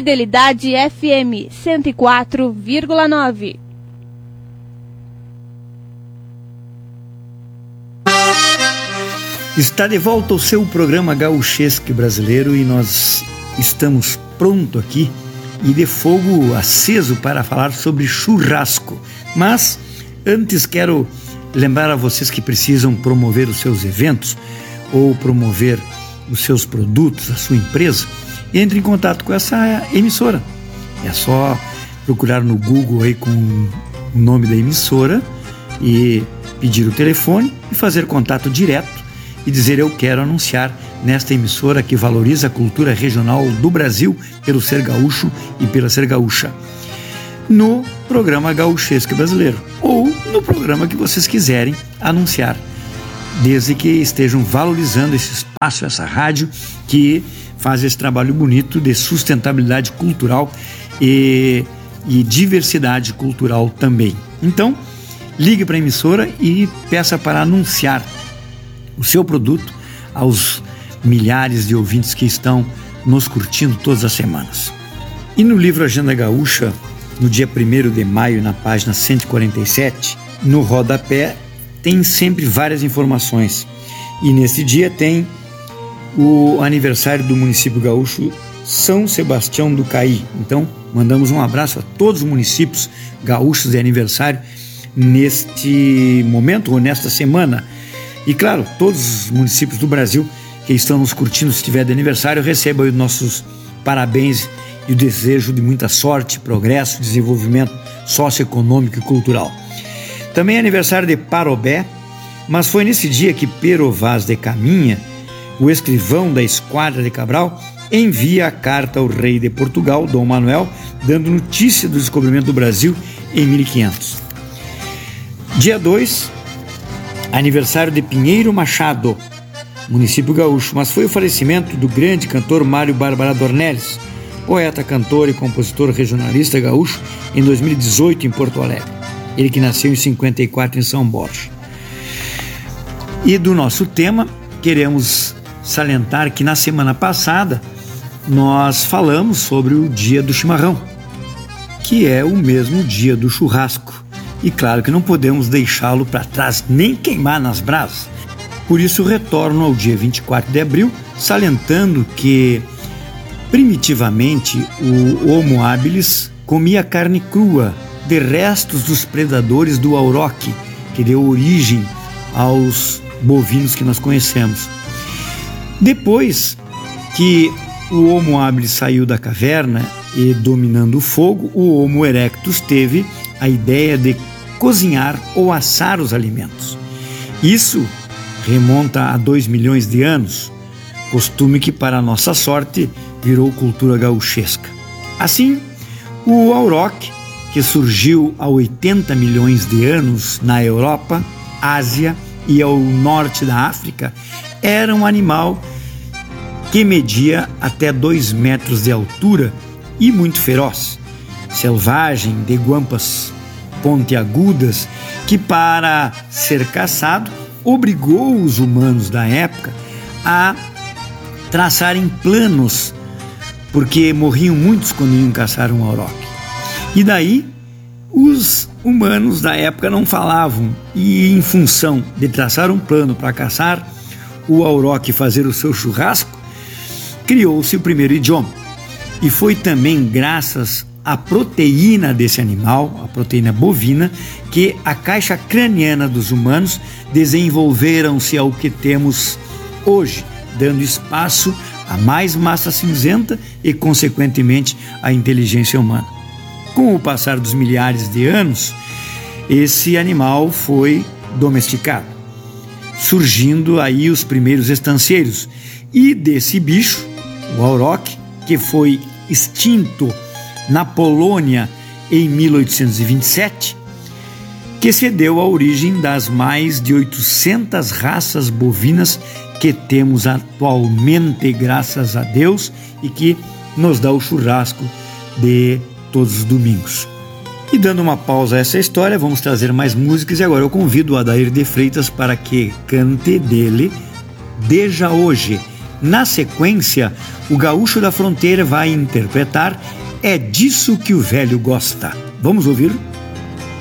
Fidelidade FM 104,9. Está de volta o seu programa Gauchesque Brasileiro e nós estamos pronto aqui e de fogo aceso para falar sobre churrasco. Mas antes quero lembrar a vocês que precisam promover os seus eventos ou promover os seus produtos, a sua empresa. Entre em contato com essa emissora. É só procurar no Google aí com o nome da emissora e pedir o telefone e fazer contato direto e dizer: eu quero anunciar nesta emissora que valoriza a cultura regional do Brasil pelo ser gaúcho e pela ser gaúcha, no programa Gauchesque Brasileiro ou no programa que vocês quiserem anunciar, desde que estejam valorizando esse espaço, essa rádio que faz esse trabalho bonito de sustentabilidade cultural e diversidade cultural também. Então, ligue para a emissora e peça para anunciar o seu produto aos milhares de ouvintes que estão nos curtindo todas as semanas. E no livro Agenda Gaúcha, no dia 1º de maio, na página 147, no rodapé, tem sempre várias informações. E nesse dia tem o aniversário do município gaúcho São Sebastião do Caí. Então, mandamos um abraço a todos os municípios gaúchos de aniversário neste momento ou nesta semana. E claro, todos os municípios do Brasil que estão nos curtindo, se estiver de aniversário, recebam os nossos parabéns e o desejo de muita sorte, progresso, desenvolvimento socioeconômico e cultural. Também é aniversário de Parobé, mas foi nesse dia que Pero Vaz de Caminha, o escrivão da Esquadra de Cabral, envia a carta ao rei de Portugal, Dom Manuel, dando notícia do descobrimento do Brasil em 1500. Dia 2, aniversário de Pinheiro Machado, município gaúcho, mas foi o falecimento do grande cantor Mário Bárbara Dornelles, poeta, cantor e compositor regionalista gaúcho, em 2018 em Porto Alegre. Ele que nasceu em 54 em São Borja. E do nosso tema, queremos salientar que na semana passada nós falamos sobre o dia do chimarrão, que é o mesmo dia do churrasco. E claro que não podemos deixá-lo para trás, nem queimar nas brasas. Por isso retorno ao dia 24 de abril, salientando que primitivamente o Homo habilis comia carne crua de restos dos predadores do auroque, que deu origem aos bovinos que nós conhecemos. Depois que o Homo habilis saiu da caverna e dominando o fogo, o Homo erectus teve a ideia de cozinhar ou assar os alimentos. Isso remonta a 2 milhões de anos, costume que, para nossa sorte, virou cultura gauchesca. Assim, o auroch, que surgiu há 80 milhões de anos na Europa, Ásia e ao norte da África, era um animal que media até 2 metros de altura e muito feroz, selvagem, de guampas pontiagudas, que para ser caçado obrigou os humanos da época a traçarem planos, porque morriam muitos quando iam caçar um auroch. E daí os humanos da época não falavam, e em função de traçar um plano para caçar o auroch e fazer o seu churrasco, criou-se o primeiro idioma. E foi também graças à proteína desse animal, a proteína bovina, que a caixa craniana dos humanos desenvolveram-se ao que temos hoje, dando espaço a mais massa cinzenta e, consequentemente, a inteligência humana. Com o passar dos milhares de anos, esse animal foi domesticado, surgindo aí os primeiros estancieiros. E desse bicho, o auroch, que foi extinto na Polônia em 1827, que se deu a origem das mais de 800 raças bovinas que temos atualmente, graças a Deus, e que nos dá o churrasco de todos os domingos. E dando uma pausa a essa história, vamos trazer mais músicas, e agora eu convido o Adair de Freitas para que cante dele Deja Hoje, Na sequência, o Gaúcho da Fronteira vai interpretar É Disso Que o Velho Gosta. Vamos ouvir?